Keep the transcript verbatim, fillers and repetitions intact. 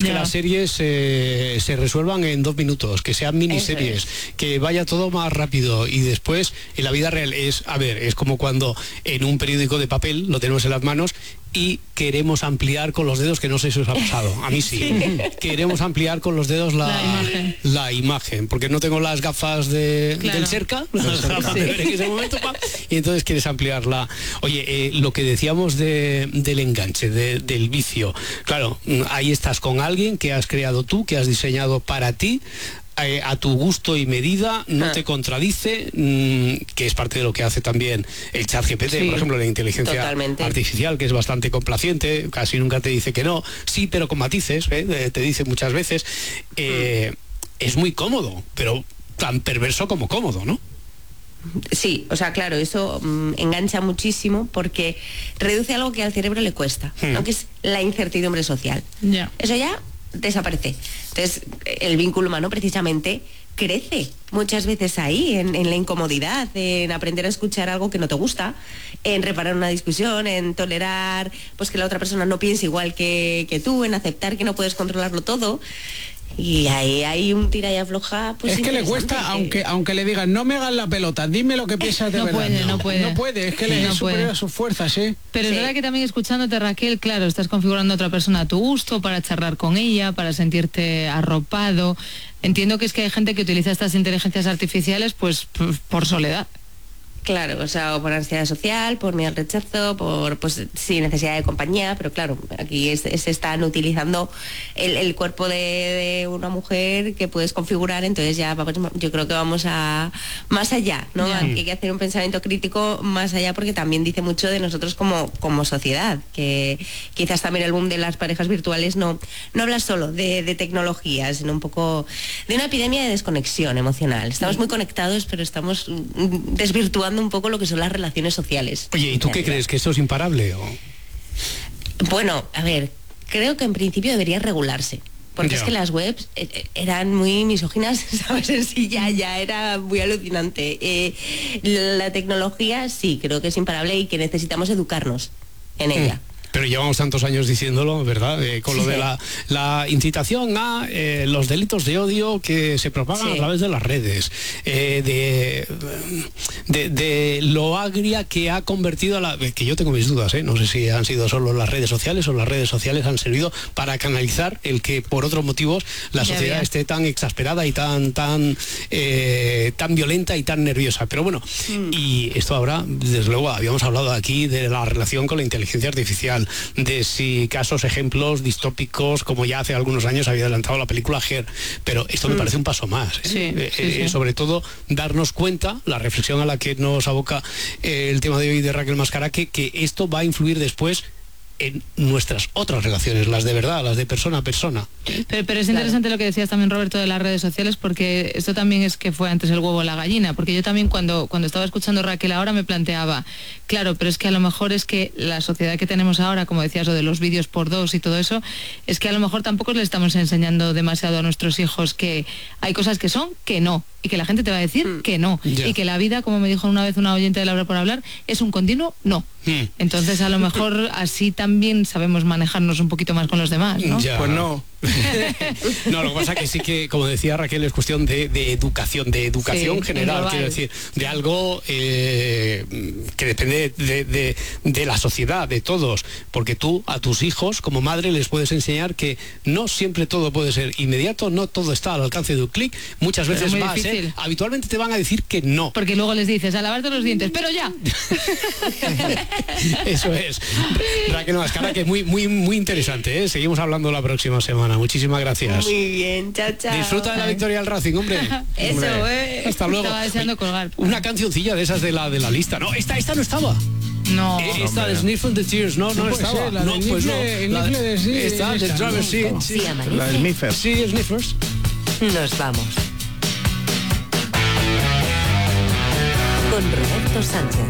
que las series eh, se resuelvan en dos minutos, que sean miniseries, es. que vaya todo más rápido, y después en la vida real es, a ver, es como cuando en un periódico de papel lo tenemos en las manos y queremos ampliar con los dedos, que no sé si os ha pasado, a mí sí, sí. queremos ampliar con los dedos la, la, imagen. la imagen, porque no tengo las gafas de, claro. del cerca, las gafas sí. de ver en ese momento, pa, y entonces quieres ampliarla. Oye, eh, lo que decíamos de, del enganche, de, del vicio, claro, ahí estás con alguien que has creado tú, que has diseñado para ti, Eh, a tu gusto y medida, no ah. te contradice, mmm, que es parte de lo que hace también el ChatGPT, sí, por ejemplo, la inteligencia totalmente. artificial, que es bastante complaciente, casi nunca te dice que no, sí, pero con matices, ¿eh? te dice muchas veces, eh, mm. es muy cómodo, pero tan perverso como cómodo, ¿no? Sí, o sea, claro, eso mmm, engancha muchísimo porque reduce algo que al cerebro le cuesta, mm. ¿no? Que es la incertidumbre social. Yeah. Eso ya desaparece. Entonces, el vínculo humano precisamente crece muchas veces ahí, en, en la incomodidad, en aprender a escuchar algo que no te gusta, en reparar una discusión, en tolerar pues que la otra persona no piense igual que, que tú, en aceptar que no puedes controlarlo todo. Y ahí hay un tira y afloja, pues es que le cuesta, que... aunque aunque le digan no me hagas la pelota, dime lo que piensas de no verdad. Puede, no, no puede, no puede, es que le no es superior a sus fuerzas, ¿eh? Pero sí. es verdad que también escuchándote, Raquel, claro, estás configurando a otra persona a tu gusto, para charlar con ella, para sentirte arropado. Entiendo que es que hay gente que utiliza estas inteligencias artificiales pues por soledad. Claro, o sea, o por ansiedad social, por miedo al rechazo, por, pues sí, necesidad de compañía, pero claro, aquí es, se están utilizando el, el cuerpo de, de una mujer que puedes configurar, entonces ya vamos, yo creo que vamos a más allá, ¿no? Yeah. Hay que hacer un pensamiento crítico más allá, porque también dice mucho de nosotros como, como sociedad, que quizás también el boom de las parejas virtuales no, no habla solo de, de tecnología, sino un poco de una epidemia de desconexión emocional. Estamos muy conectados, pero estamos desvirtuando un poco lo que son las relaciones sociales. Oye, ¿y tú qué crees? ¿Que esto es imparable? O... Bueno, a ver, creo que en principio debería regularse. Porque yeah. es que las webs eh, eran muy misóginas, ¿sabes? En sí ya, ya era muy alucinante. Eh, la tecnología sí, creo que es imparable y que necesitamos educarnos en ella. Mm. Pero llevamos tantos años diciéndolo, ¿verdad? Eh, con lo sí. de la, la incitación a eh, los delitos de odio que se propagan sí. a través de las redes, eh, de, de, de lo agria que ha convertido a la... que yo tengo mis dudas, ¿eh? No sé si han sido solo las redes sociales o las redes sociales han servido para canalizar el que por otros motivos la ya sociedad bien. esté tan exasperada y tan tan eh, tan violenta y tan nerviosa. Pero bueno, mm. y esto ahora, desde luego, habíamos hablado aquí de la relación con la inteligencia artificial, de si casos, ejemplos distópicos, como ya hace algunos años había adelantado la película Her, pero esto me mm. parece un paso más, ¿eh? Sí, eh, sí, eh, sí. sobre todo darnos cuenta, la reflexión a la que nos aboca eh, el tema de hoy de Raquel Mascara, que, que esto va a influir después en nuestras otras relaciones, las de verdad, las de persona a persona. Pero, pero es interesante claro. lo que decías también, Roberto, de las redes sociales, porque esto también es que fue antes el huevo o la gallina, porque yo también cuando, cuando estaba escuchando a Raquel ahora me planteaba, claro, pero es que a lo mejor es que la sociedad que tenemos ahora, como decías, lo de los vídeos por dos y todo eso, es que a lo mejor tampoco le estamos enseñando demasiado a nuestros hijos que hay cosas que son que no, y que la gente te va a decir mm. que no, yeah. y que la vida, como me dijo una vez una oyente de Laura por hablar, es un continuo no. Mm. Entonces a lo mejor así también sabemos manejarnos un poquito más con los demás, ¿no? Ya. Pues no. No, lo que pasa que sí que, como decía Raquel, es cuestión de, de educación, de educación sí, general, quiero decir, de algo eh, que depende de, de, de la sociedad, de todos, porque tú a tus hijos como madre les puedes enseñar que no siempre todo puede ser inmediato, no todo está al alcance de un clic, muchas veces va a ser, habitualmente te van a decir que no. Porque luego les dices, a lavarte los dientes, pero ya. Eso es. Raquel Mascara, que es muy, muy, muy interesante, ¿eh? Seguimos hablando la próxima semana. Muchísimas gracias. Muy bien, chao, chao. Disfruta de la victoria del Racing, hombre. Eso, hombre. eh. Hasta luego. Estaba deseando colgar. Una cancioncilla de esas de la de la lista. No, esta, esta no estaba. No. Eh, esta de Sniff from the Tears, no, no, no estaba. Ser, la no, pues no. La de sí, esta del Driver, sí. Sí, la de Sniffers. Sí, Sniffers. Nos vamos. Con Roberto Sánchez.